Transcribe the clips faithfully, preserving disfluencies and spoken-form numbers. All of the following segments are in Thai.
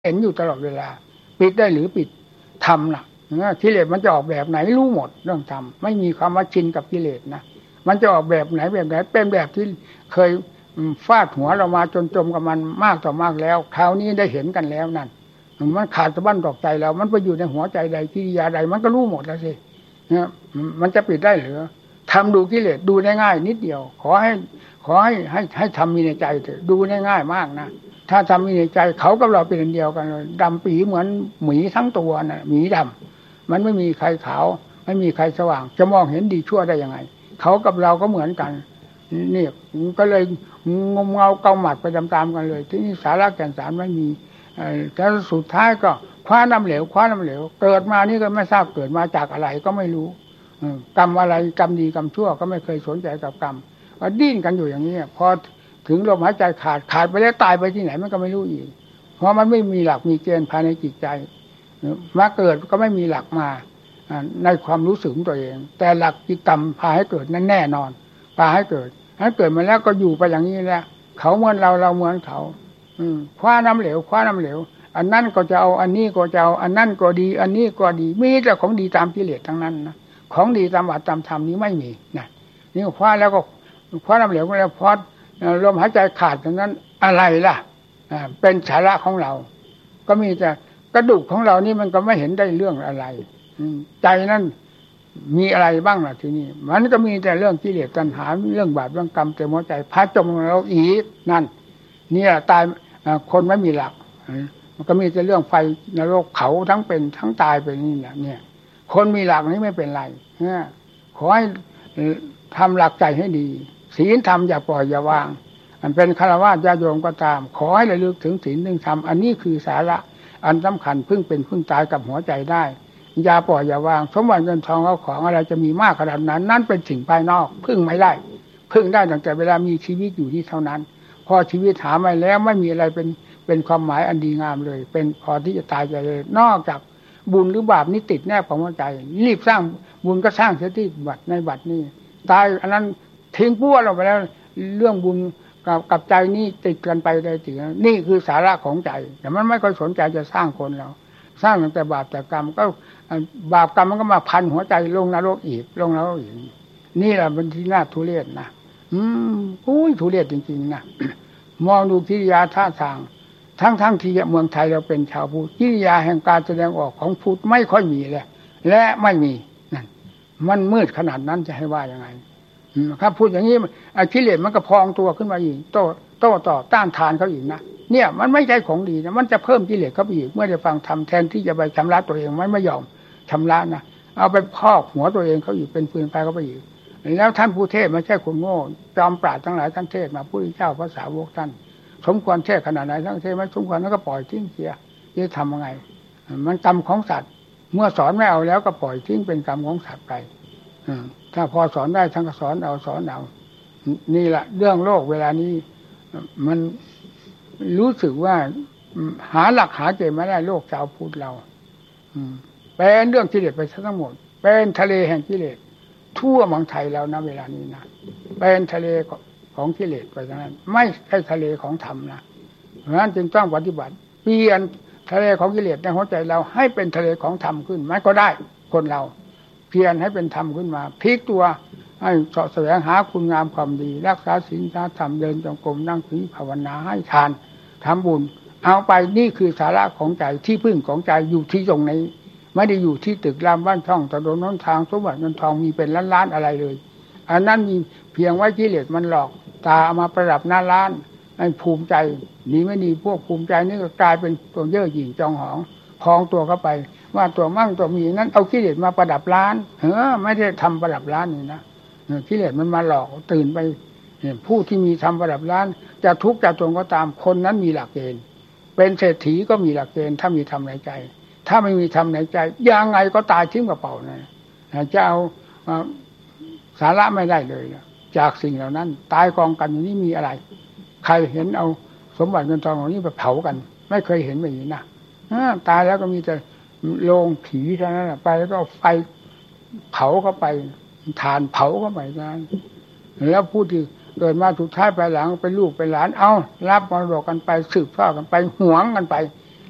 เห็นอยู่ตลอดเวลาปิดได้หรือปิดทำล่ะกิเลสมันจะออกแบบไหนรู้หมดเรื่องทำไม่มีความว่าชินกับกิเลสนะมันจะออกแบบไหนแบบไหนเป็นแบบที่เคยฟาดหัวเรามาจนจมกับมันมากต่อมากแล้วคราวนี้ได้เห็นกันแล้วนั่นมันขาดสะบั้นตอกใจแล้วมันไปอยู่ในหัวใจใดกิริยาใดมันก็รู้หมดแล้วสิเนี่ยมันจะปิดได้หรือทำดูกิเลสดูได้ง่ายนิดเดียวขอให้ขอให้ให้ให้ทำมีในใจเถอะดูได้ง่ายมากนะถ้าทำมีในใจเขากับเราเป็นอันเดียวกันเลยดำปีเหมือนหมีทั้งตัวน่ะหมีดำมันไม่มีใครขาวไม่มีใครสว่างจะมองเห็นดีชั่วได้ยังไงเขากับเราก็เหมือนกันนี่ก็เลยงมเงาเกาหมัดไปตามๆกันเลยที่นี่สาระแก่นสารไม่มีแต่สุดท้ายก็คว้าน้ำเหลวคว้าน้ำเหลวเกิดมานี่ก็ไม่ทราบเกิดมาจากอะไรก็ไม่รู้กรรมอะไรกรรมดีกรรมชั่วก็ไม่เคยสนใจกับกรรมก็ดิ้นกันอยู่อย่างนี้พอถึงลมหายใจขาดขาดไปแล้วตายไปที่ไหนมันก็ไม่รู้อีกเพราะมันไม่มีหลักมีเกณฑ์ภายในจิตใจมาเกิดก็ไม่มีหลักมาในความรู้สึกของตัวเองแต่หลักกิจกรรมพาให้เกิดนั่นแน่นอนพาให้เกิดให้เกิดมาแล้วก็อยู่ไปอย่างนี้แหละเขาเหมือนเราเราเหมือนเขาคว้าน้ำเหลวคว้าน้ำเหลวอันนั้นก็จะเอาอันนี้ก็จะเอาอันนั้นก็ดีอันนี้ก็ดีมีแต่ของดีตามกิเลสทั้งนั้นนะของดีตามอัตตามธรรมนี้ไม่มีนะนี่คว้าแล้วก็คว้าน้ำเหลวก็แล้วพอลมหายใจขาดตรงนั้นอะไรล่ะเป็นสาระของเราก็มีแต่กระดูกของเรานี่มันก็ไม่เห็นได้เรื่องอะไรใจนั้นมีอะไรบ้างล่ะทีนี้มันก็มีแต่เรื่องกิเลสตัณหาเรื่องบาปเรื่องกรรมเต็มหัวใจพาจมเราอีกนั่นนี่แหละตายคนไม่มีหลักมันก็มีแต่เรื่องไฟนรกเขาทั้งเป็นทั้งตายไปนี่แหละเนี่ยคนมีหลักนี้ไม่เป็นไรขอให้ทำหลักใจให้ดีศีลธรรมอย่าปล่อยอย่าวางอันเป็นฆราวาสญาติโยมก็ตามขอให้ระลึกถึงศีลถึงธรรมอันนี้คือสาระอันสำคัญพึ่งเป็นพึ่งตายกับหัวใจได้อย่าปล่อยอย่าวางสมบัติเงินทองเอาของอะไรจะมีมากขนาดนั้นนั่นเป็นสิ่งภายนอกพึ่งไม่ได้พึ่งได้ตั้งแต่เวลามีชีวิตอยู่ที่เท่านั้นพอชีวิตหาไม่แล้วไม่มีอะไรเป็นเป็นความหมายอันดีงามเลยเป็นพอที่จะตายไปเลยนอกจากบุญหรือบาปนี่ติดแนบของหัวใจรีบสร้างบุญก็สร้างเสียที่บัดในบัดนี้ตายอันนั้นทิ้งปั้วเราไปแล้วเรื่องบุญกับกับใจนี่ติดกันไปได้จริงนี่คือสาระของใจแต่มันไม่ค่อยสนใจจะสร้างคนเราสร้างแต่บาปแต่กรรมก็บาปกรรมมันก็มาพันหัวใจลงนรกอีกลงนรกอีกนี่แหละเป็นที่น่าทุเรศนะอืมอุ้ยทุเรศจริงๆนะ มองดูกิริยาท่าทางทั้งทั้งที่เมืองไทยเราเป็นชาวพุทธกิริยาแห่งการแสดงออกของพุทธไม่ค่อยมีเลยและไม่มีนั่นมันมืดขนาดนั้นจะให้ว่ายังไงครับพูดอย่างนี้ไอ้กิเลสมันก็พองตัวขึ้นมาอีกโตโตต่อต้านทานเขาอีกนะเนี่ยมันไม่ใช่ของดีนะมันจะเพิ่มกิเลสเข้าไปอีกเมื่อได้ฟังธรรมแทนที่จะไปชำระตัวเองมันไม่ยอมชำระนะเอาไปพอกหัวตัวเองเขาอีกเป็นฟืนไฟเข้าไปอีกแล้วท่านผู้เทศไม่ใช่คนโง่จอมปราชญ์ทั้งหลายท่านเทศมาพุทธเจ้าพระสาวกท่านสมควรเทศขนาดไหนทั้งเทศไม่สมควรแล้วก็ปล่อยทิ้งเสียจะทำยังไงมันกรรมของสัตว์เมื่อสอนไม่เอาแล้วก็ปล่อยทิ้งเป็นกรรมของสัตว์ไปถ้าพอสอนได้ท่านก็สอนเอาสอนเอานี่แหละเรื่องโลกเวลานี้มันรู้สึกว่าหาหลักหาเกณฑ์ไม่ได้โลกชาวพุทธเราเป็นเรื่องกิเลสไปทั้งหมดเป็นทะเลแห่งกิเลสทั่วเมืองไทยแล้วนะเวลานี้นะเป็นทะเลของกิเลสไปทั้งนั้นไม่ใช่ทะเลของธรรมนะเพราะฉะนั้นจึงต้องปฏิบัติเปลี่ยนทะเลของกิเลสในหัวใจเราให้เป็นทะเลของธรรมขึ้นมันก็ได้คนเราเพียรให้เป็นธรรมขึ้นมาพลิกตัวให้เสาะแสวงหาคุณงามความดีรักษาศีลธรรมเดินจงกรมนั่งสมาธิภาวนาให้ทานทำบุญเอาไปนี่คือสาระของใจที่พึ่งของใจอยู่ที่ตรงนี้ไม่ได้อยู่ที่ตึกรามบ้านช่องถนนหนทางสมบัติเงินทองมีเป็นล้านๆอะไรเลยอันนั้นมีเพียงไว้กิเลสมันหลอกตาเอามาประดับหน้าร้านให้ภูมิใจนี่ไม่ดีพวกภูมิใจนี่ก็กลายเป็นตัวเย่อหยิ่งจองหองพองตัวเข้าไปว่าตัวมั่งตัวมีนั้นเอากิเลสมาประดับร้านเฮ้อไม่ได้ทำประดับร้านนี่นะกิเลสมันมาหลอกตื่นไปผู้ที่มีทำประดับร้านจะทุกข์จะจนก็ตามคนนั้นมีหลักเกณฑ์เป็นเศรษฐีก็มีหลักเกณฑ์ถ้ามีธรรมในใจถ้าไม่มีธรรมในใจยังไงก็ตายทิ้งกระเป๋านะจะเอาสาระไม่ได้เลยจากสิ่งเหล่านั้นตายกองกันอย่างนี้มีอะไรใครเห็นเอาสมบัติเงินทองเหล่านี้ไปเผากันไม่เคยเห็นแบบนี้นะตายแล้วก็มีแต่โลงผีเท่านั้นไปแล้วก็ไฟเผาเข้าไปฐานเผาเข้าไปนั้นแล้วผู้ที่เกิดมาสุดท้ายไปหลังเป็นลูกเป็นหลานเอารับมรดกกันไปสืบทอดกันไปหวงกันไป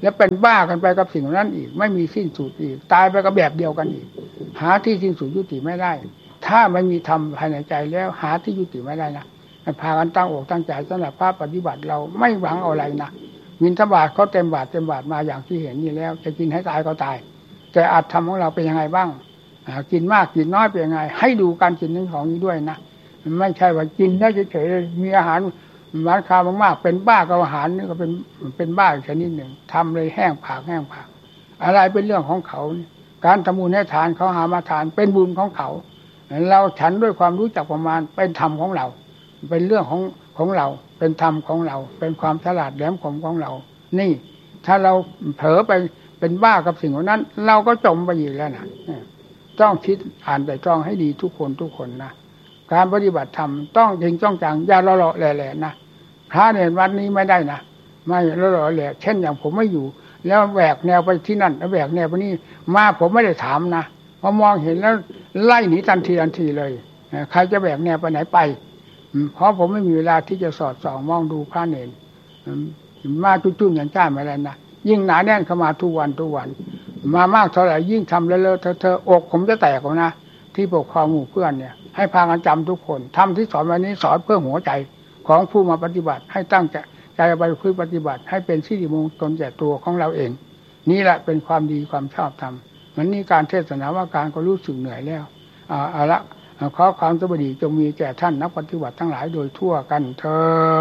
แล้วเป็นบ้ากันไปกับสิ่งนั้นอีกไม่มีสิ้นสุดอีกตายไปกับแบบเดียวกันอีกหาที่สิ้นสุดยุติไม่ได้ถ้าไม่มีธรรมภายในใจแล้วหาที่ยุติไม่ได้นะพากันตั้งอกตั้งใจสำหรับภาคปฏิบัติเราไม่หวังเอาอะไรนะวินทบาทเขาเต็มบาทเต็มบาทมาอย่างที่เห็นนี่แล้วจะกินให้ตายก็ตายแต่อาจทำของเราเป็นยังไงบ้างกินมากกินน้อยเป็นยังไงให้ดูการกินทั้งของนี้ด้วยนะไม่ใช่ว่ากินได้เฉยๆมีอาหารหวานข้าวมากๆเป็นบ้ากับอาหารนี่ก็เป็นเป็นบ้าอีกชนิดหนึ่งทำเลยแห้งผากแห้งผากอะไรเป็นเรื่องของเขาการทำบุญให้ทานเขาหามาทานเป็นบุญของเขาเราฉันด้วยความรู้จักประมาณเป็นธรรมของเราเป็นเรื่องของของเราเป็นธรรมของเราเป็นความฉลาดแหลมคมของเรานี่ถ้าเราเผลอไปเป็นบ้ากับสิ่งนั้นเราก็จมไปอีกแล้วนะต้องคิดอ่านแต่จ้องให้ดีทุกคนทุกคนนะการปฏิบัติธรรมต้องจริงจ้องจังอย่าละเลาะแหล่ๆนะพระเนรวัดนี้ไม่ได้นะไม่ละเลาะแหล่เช่นอย่างผมไม่อยู่แล้วแหวกแนวไปที่นั่นแล้วแหวกแนวไปนี่มาผมไม่ได้ถามนะพอมองเห็นแล้วไล่หนีทันทีทันทีเลยใครจะแหวกแนวไปไหนไปเพราะผมไม่มีเวลาที่จะสอดส่องมองดูพระเนรมาจุ้มๆอย่างจ้ามาแล้วนะยิ่งหนาแน่นเข้ามาทุกวันทุกวันมามากเท่าไหร่ยิ่งทำเลอะๆเธอๆอกผมจะแตกแล้วนะที่ปกครองหมู่เพื่อนเนี่ยให้พากันจำทุกคนทำที่สอนวันนี้สอนเพื่อหัวใจของผู้มาปฏิบัติให้ตั้งใจใจไปเพื่อปฏิบัติให้เป็นสิริมงคลแก่ตัวของเราเองนี่แหละเป็นความดีความชอบธรรมวันนี้การเทศนาว่าการก็รู้สึกเหนื่อยแล้วเอาละขอความสวัสดีจงมีแก่ท่านนักปฏิบัติทั้งหลายโดยทั่วกันเถิด